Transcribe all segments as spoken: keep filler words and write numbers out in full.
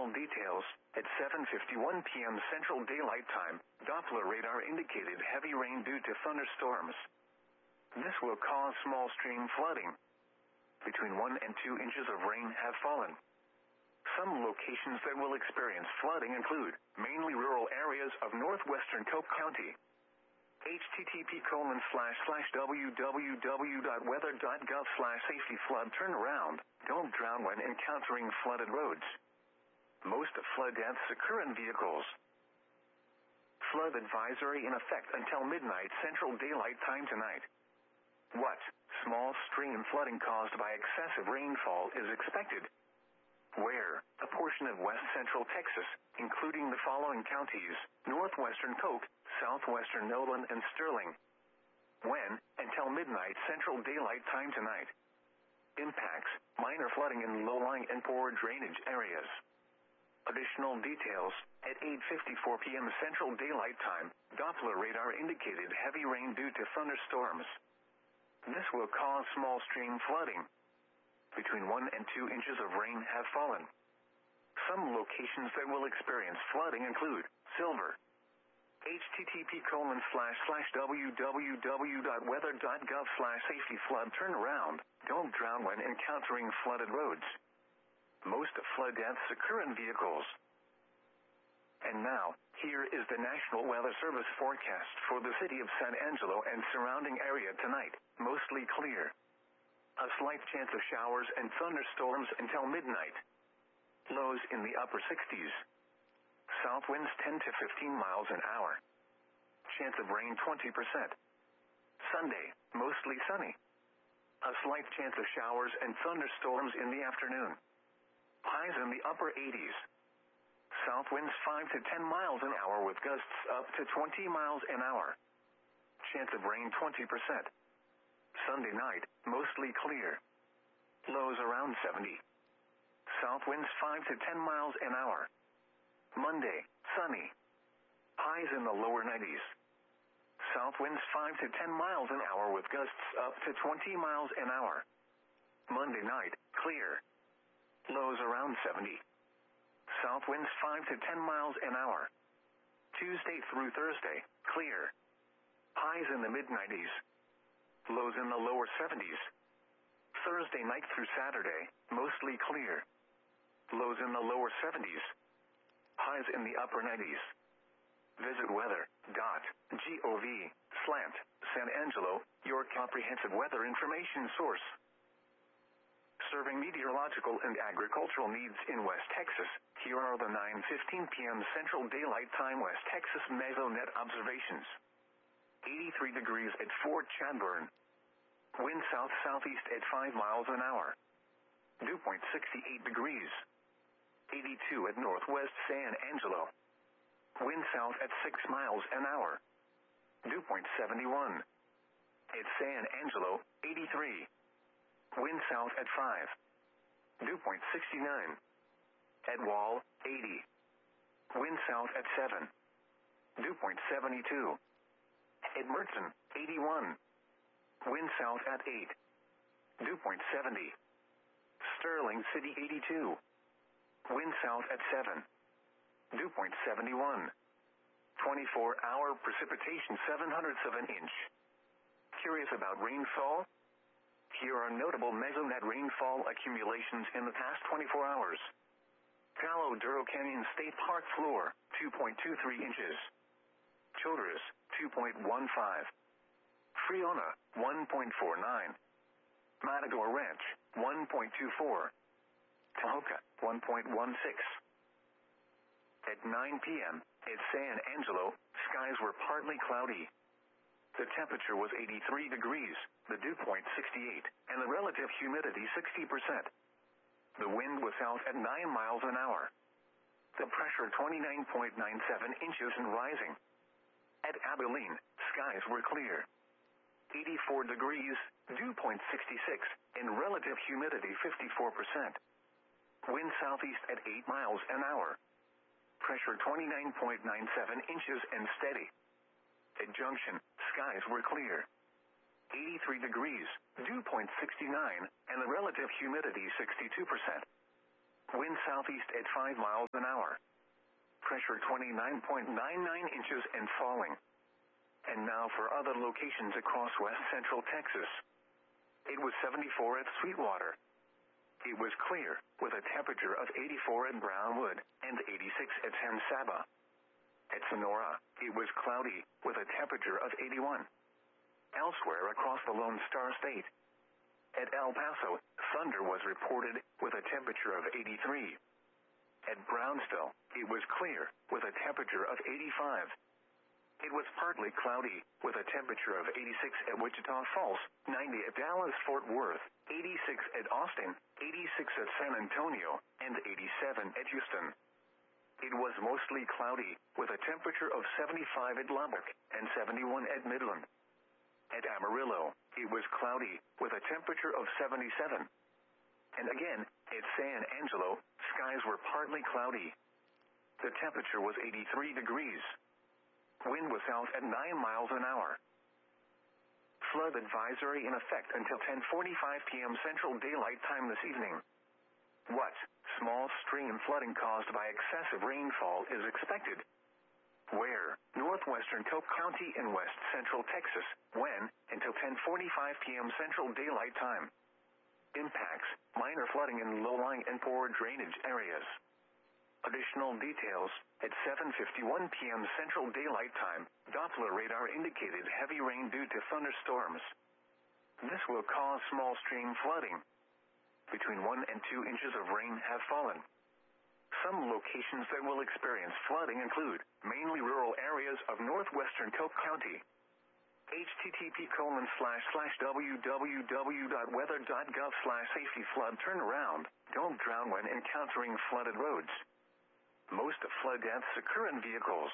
Additional details, at seven fifty-one p m Central Daylight Time, Doppler radar indicated heavy rain due to thunderstorms. This will cause small stream flooding. Between one and two inches of rain have fallen. Some locations that will experience flooding include mainly rural areas of northwestern Coke County. http colon slash slash www.weather.gov slash safety flood turnaround. Don't drown when encountering flooded roads. Most flood deaths occur in vehicles. Flood advisory in effect until midnight Central Daylight Time tonight. What small stream flooding caused by excessive rainfall is expected? Where? A portion of west central Texas, including the following counties: northwestern Coke, southwestern Nolan, and Sterling. When? Until midnight Central Daylight Time tonight. Impacts: minor flooding in low-lying and poor drainage areas. Additional details, at eight fifty-four p m Central Daylight Time, Doppler radar indicated heavy rain due to thunderstorms. This will cause small stream flooding. Between one and two inches of rain have fallen. Some locations that will experience flooding include Silver. http colon slash slash www.weather.gov slash safety flood turnaround. Don't drown when encountering flooded roads. Most flood deaths occur in vehicles. And now, here is the National Weather Service forecast for the city of San Angelo and surrounding area tonight. Mostly clear. A slight chance of showers and thunderstorms until midnight. Lows in the upper sixties. South winds ten to fifteen miles an hour. Chance of rain twenty percent. Sunday, mostly sunny. A slight chance of showers and thunderstorms in the afternoon. Highs in the upper eighties. South winds five to ten miles an hour with gusts up to twenty miles an hour. Chance of rain twenty percent. Sunday night, mostly clear. Lows around seventy. South winds five to ten miles an hour. Monday, sunny. Highs in the lower nineties. South winds five to ten miles an hour with gusts up to twenty miles an hour. Monday night, clear. Lows around seventy. South winds five to ten miles an hour. Tuesday through Thursday, clear. Highs in the mid nineties. Lows in the lower seventies. Thursday night through Saturday, mostly clear. Lows in the lower seventies. Highs in the upper nineties. Visit weather.gov slant San Angelo, your comprehensive weather information source. Serving meteorological and agricultural needs in West Texas, here are the nine fifteen p m Central Daylight Time West Texas Mesonet observations. eighty-three degrees at Fort Chadbourne. Wind south-southeast at five miles an hour. Dew point sixty-eight degrees. eighty-two at Northwest San Angelo. Wind south at six miles an hour. Dew point seventy-one. At San Angelo, eighty-three. Wind south at five. Dew point sixty-nine. At Wall, eighty. Wind south at seven. Dew point seventy-two. At Merton, eighty-one. Wind south at eight. Dew point seventy. Sterling City, eighty-two. Wind south at seven. Dew point seventy-one. twenty-four hour precipitation seven hundredths of an inch. Curious about rainfall? Here are notable Mesonet rainfall accumulations in the past twenty-four hours. Palo Duro Canyon State Park floor, two point two three inches. Childress, two point one five. Friona, one point four nine. Matador Ranch, one point two four. Tahoka, one point one six. At nine p m, at San Angelo, skies were partly cloudy. The temperature was eighty-three degrees, the dew point sixty-eight, and the relative humidity sixty percent. The wind was south at nine miles an hour. The pressure twenty-nine point nine seven inches and rising. At Abilene, skies were clear. eighty-four degrees, dew point sixty-six, and relative humidity fifty-four percent. Wind southeast at eight miles an hour. Pressure twenty-nine point nine seven inches and steady. At Junction, skies were clear. eighty-three degrees, dew point sixty-nine, and the relative humidity sixty-two percent. Wind southeast at five miles an hour. Pressure twenty-nine point nine nine inches and falling. And now for other locations across west central Texas. It was seventy-four at Sweetwater. It was clear, with a temperature of eighty-four at Brownwood and eighty-six at San Saba. At Sonora, it was cloudy, with a temperature of eighty-one. Elsewhere across the Lone Star State. At El Paso, thunder was reported, with a temperature of eighty-three. At Brownsville, it was clear, with a temperature of eighty-five. It was partly cloudy, with a temperature of eighty-six at Wichita Falls, ninety at Dallas-Fort Worth, eighty-six at Austin, eighty-six at San Antonio, and eighty-seven at Houston. It was mostly cloudy, with a temperature of seventy-five at Lubbock, and seventy-one at Midland. At Amarillo, it was cloudy, with a temperature of seventy-seven. And again, at San Angelo, skies were partly cloudy. The temperature was eighty-three degrees. Wind was south at nine miles an hour. Flood advisory in effect until ten forty-five p.m. Central Daylight Time this evening. What? Small stream flooding caused by excessive rainfall is expected. Where? Northwestern Cook County in west central Texas. When? Until ten forty-five p.m. Central Daylight Time. Impacts: minor flooding in low-lying and poor drainage areas. Additional details: at seven fifty-one p.m. Central Daylight Time, Doppler radar indicated heavy rain due to thunderstorms. This will cause small stream flooding. Between one and two inches of rain have fallen. Some locations that will experience flooding include mainly rural areas of northwestern Cook County. http colon slash slash www.weather.gov slash safety flood turnaround. Don't drown when encountering flooded roads. Most flood deaths occur in vehicles.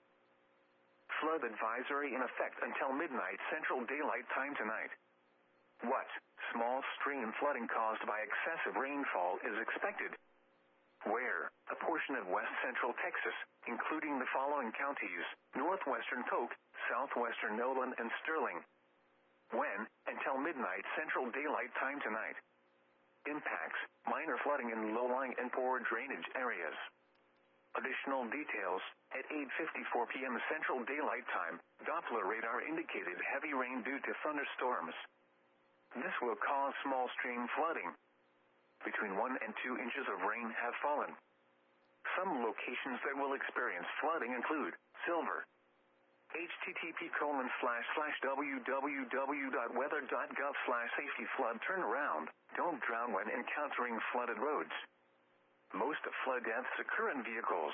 Flood advisory in effect until midnight Central Daylight Time tonight. What? Small stream flooding caused by excessive rainfall is expected. Where? A portion of west central Texas, including the following counties: northwestern Coke, southwestern Nolan, and Sterling. When? Until midnight Central Daylight Time tonight. Impacts: minor flooding in low-lying and poor drainage areas. Additional details: at eight fifty-four p.m. Central Daylight Time, Doppler radar indicated heavy rain due to thunderstorms. This will cause small stream flooding. Between one and two inches of rain have fallen. Some locations that will experience flooding include Silver. http colon slash slash www.weather.gov slash safety flood turnaround. Don't drown when encountering flooded roads. Most flood deaths occur in vehicles.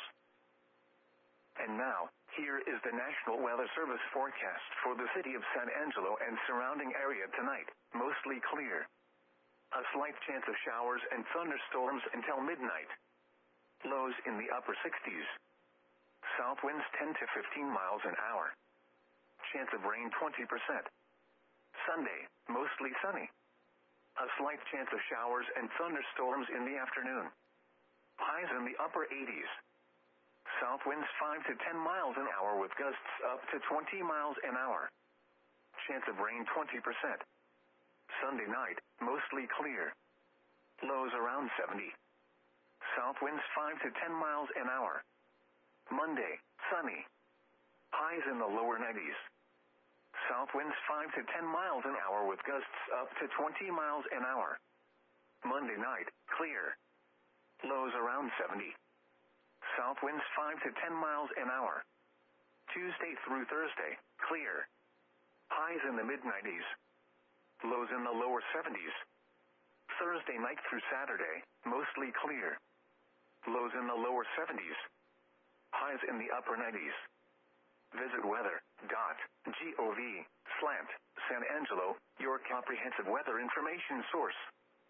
And now, here is the National Weather Service forecast for the city of San Angelo and surrounding area tonight. Mostly clear. A slight chance of showers and thunderstorms until midnight. Lows in the upper sixties. South winds ten to fifteen miles an hour. Chance of rain twenty percent. Sunday, mostly sunny. A slight chance of showers and thunderstorms in the afternoon. Highs in the upper eighties. South winds five to ten miles an hour with gusts up to twenty miles an hour. Chance of rain twenty percent. Sunday night, mostly clear. Lows around seventy. South winds five to ten miles an hour. Monday, sunny. Highs in the lower nineties. South winds five to ten miles an hour with gusts up to twenty miles an hour. Monday night, clear. Lows around seventy. South winds five to ten miles an hour. Tuesday through Thursday, clear. Highs in the mid nineties. Lows in the lower seventies. Thursday night through Saturday, mostly clear. Lows in the lower seventies. Highs in the upper nineties. Visit weather.gov slant San Angelo, your comprehensive weather information source.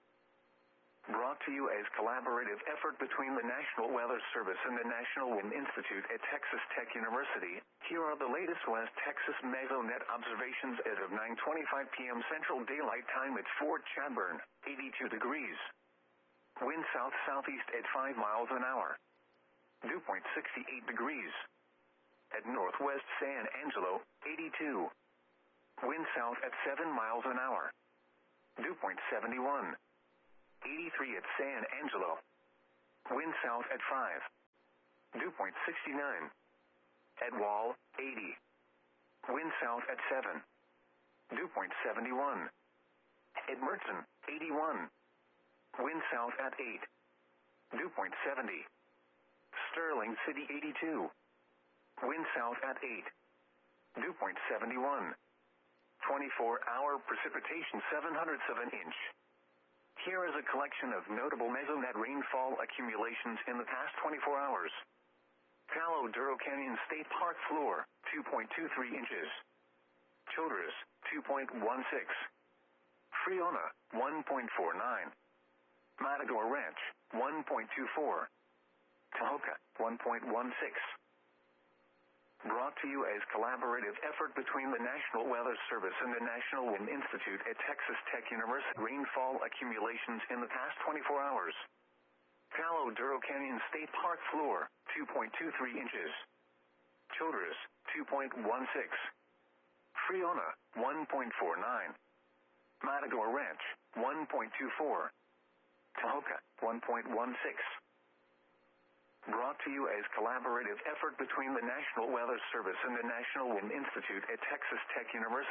Brought to you as collaborative effort between the National Weather Service and the National Wind Institute at Texas Tech University. Here are the latest West Texas Mesonet observations as of nine twenty-five p.m. Central Daylight Time at Fort Chadbourne, eighty-two degrees. Wind south-southeast at five miles an hour. Dew point sixty-eight degrees. At Northwest San Angelo, eighty-two. Wind south at seven miles an hour. Dew point seventy-one. eighty-three at San Angelo. Wind south at five. Dew point sixty-nine. At Wall, eighty. Wind south at seven. Dew point seventy-one. At Mertzen, eighty-one. Wind south at eight. Dew point seventy. Sterling City, eighty-two. Wind south at eight. Dew point seventy-one. twenty-four hour precipitation seven hundredths of an inch. Here is a collection of notable mesonet rainfall accumulations in the past twenty-four hours. Palo Duro Canyon State Park floor, two point two three inches. Childress, two point one six. Friona, one point four nine. Matador Ranch, one point two four. Tahoka, one point one six. Brought to you as collaborative effort between the National Weather Service and the National Wind Institute at Texas Tech University. Rainfall accumulations in the past twenty-four hours. Palo Duro Canyon State Park floor, two point two three inches. Childress, two point one six. Friona, one point four nine. Matador Ranch, one point two four. Tahoka, one point one six. Brought to you as collaborative effort between the National Weather Service and the National Wind Institute at Texas Tech University.